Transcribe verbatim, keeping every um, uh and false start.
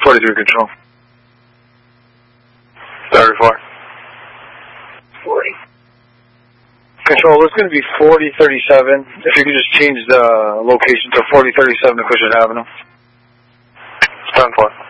forty-three Control. thirty-four. forty. Control, it's going to be forty thirty-seven. If you could just change the location to forty thirty-seven to Cushing Avenue. ten four.